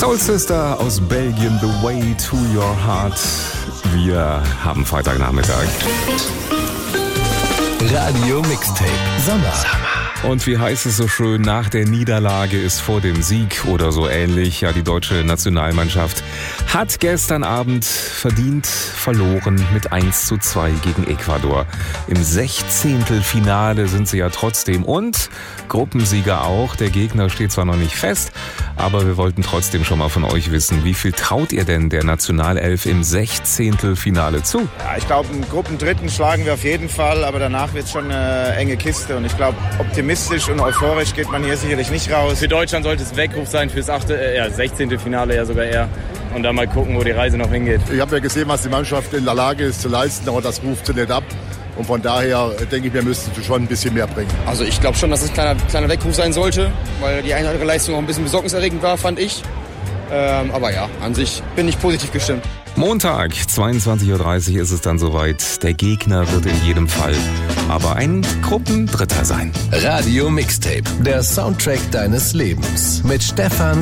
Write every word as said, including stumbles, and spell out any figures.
Soul Sister aus Belgien, The Way to Your Heart. Wir haben Freitagnachmittag. Radio Mixtape Sommer. Und wie heißt es so schön, nach der Niederlage ist vor dem Sieg oder so ähnlich. Ja, die deutsche Nationalmannschaft hat gestern Abend verdient verloren mit eins zu zwei gegen Ecuador. Im Sechzehntelfinale sind sie ja trotzdem und Gruppensieger auch. Der Gegner steht zwar noch nicht fest, aber wir wollten trotzdem schon mal von euch wissen, wie viel traut ihr denn der Nationalelf im Sechzehntelfinale zu? Ja, ich glaube, einen Gruppendritten schlagen wir auf jeden Fall, aber danach wird es schon eine enge Kiste und ich glaube, optimistisch und euphorisch geht man hier sicherlich nicht raus. Für Deutschland sollte es Weckruf sein, fürs achte, äh, ja, Sechzehntelfinale ja sogar eher. Und dann mal gucken, wo die Reise noch hingeht. Ich habe ja gesehen, was die Mannschaft in der Lage ist zu leisten, aber das ruft sie nicht ab. Und von daher denke ich, wir müssten schon ein bisschen mehr bringen. Also ich glaube schon, dass es ein kleiner, kleiner Weckruf sein sollte, weil die eine oder andere Leistung auch ein bisschen besorgniserregend war, fand ich. Ähm, aber ja, an sich bin ich positiv gestimmt. Montag, zweiundzwanzig Uhr dreißig ist es dann soweit. Der Gegner wird in jedem Fall aber ein Gruppendritter sein. Radio Mixtape, der Soundtrack deines Lebens mit Stefan